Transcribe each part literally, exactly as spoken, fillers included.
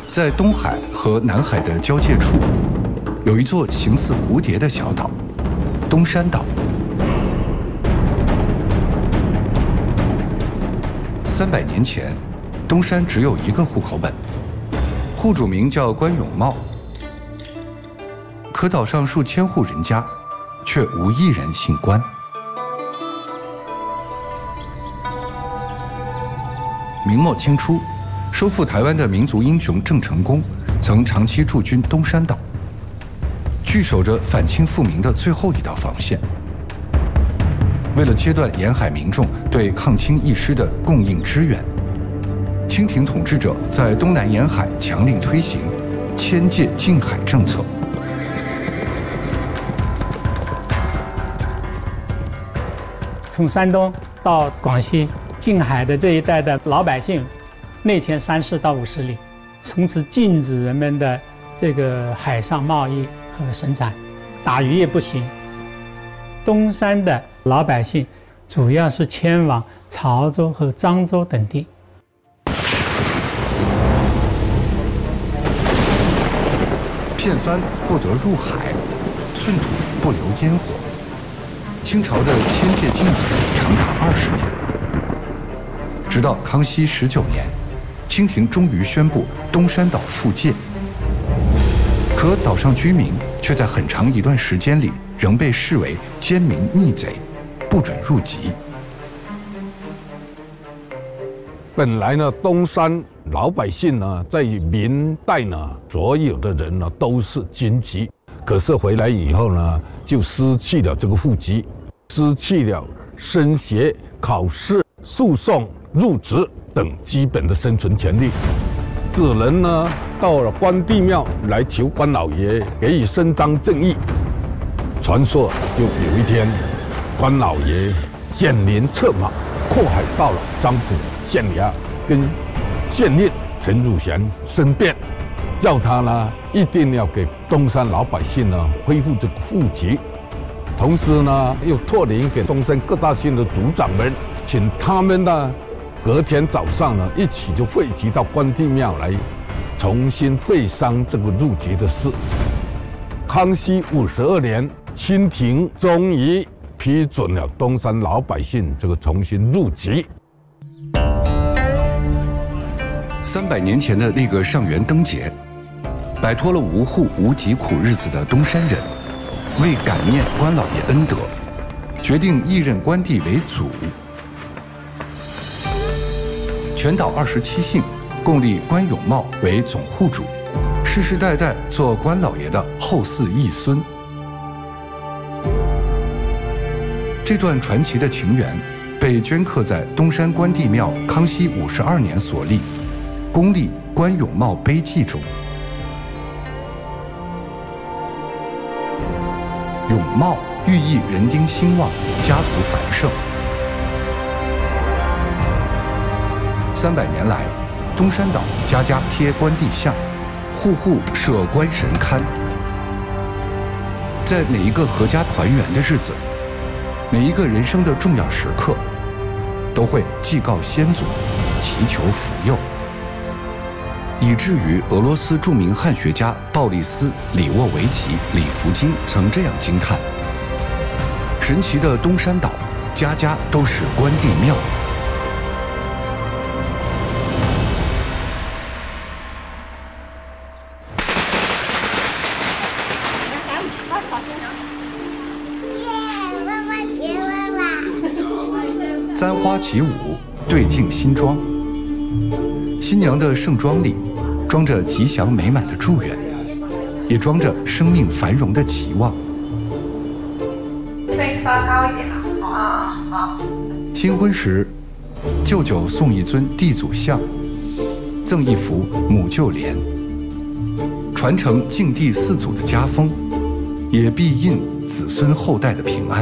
在东海和南海的交界处，有一座形似蝴蝶的小岛——东山岛。三百年前，东山只有一个户口本，户主名叫关永茂。可岛上数千户人家，却无一人姓关。明末清初，收复台湾的民族英雄郑成功曾长期驻军东山岛，据守着反清复明的最后一道防线。为了切断沿海民众对抗清义师的供应支援，清廷统治者在东南沿海强令推行迁界禁海政策。 从山东到广西近海的这一带的老百姓，内迁三十到五十里，从此禁止人们的这个海上贸易和生产，打鱼也不行。东山的老百姓主要是迁往潮州和漳州等地。 片帆不得入海，寸土不留烟火。清朝的迁界禁海长达二十年，直到康熙十九年，清廷终于宣布东山岛复界。可岛上居民却在很长一段时间里仍被视为奸民逆贼，不准入籍。 本来呢，东山老百姓呢，在明代呢，所有的人呢都是军籍，可是回来以后呢，就失去了这个户籍，失去了升学、考试、诉讼、入职等基本的生存权利，只能呢到了关帝庙来求关老爷给予伸张正义。传说就有一天，关老爷显灵策马，阔海到了漳浦县衙，跟县令陈汝贤申辩，要他呢一定要给东山老百姓呢恢复这个户籍，同时呢又托灵给东山各大县的族长们，请他们呢隔天早上呢一起就汇集到关帝庙来，重新会商这个入籍的事。康熙五十二年，清廷终于批准了东山老百姓这个重新入籍。 三百年前的那个上元灯节，摆脱了无户无籍苦日子的东山人，为感念关老爷恩德，决定继任关帝为祖。全岛二十七姓共立关永茂为总户主，世世代代做关老爷的后嗣义孙。这段传奇的情缘被镌刻在东山关帝庙康熙五十二年所立公立关永茂碑记中。永茂寓意人丁兴旺，家族繁盛。三百年来，东山岛家家贴关帝像，户户设关神龛。在每一个阖家团圆的日子，每一个人生的重要时刻，都会祭告先祖，祈求福佑。以至于俄罗斯著名汉学家鲍里斯·里沃维奇·里弗金曾这样惊叹：神奇的东山岛，家家都是关帝庙。簪花起舞，对镜新装。新娘的盛装里，装着吉祥美满的祝愿，也装着生命繁荣的期望。 这边稍高一点了，啊好。 新婚时，舅舅送一尊地祖像，赠一幅母舅联，传承敬帝四祖的家风，也必印子孙后代的平安。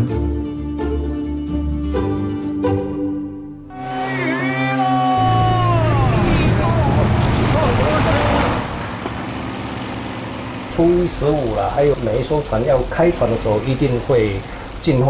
初一十五了，还有每一艘船要开船的时候，一定会静候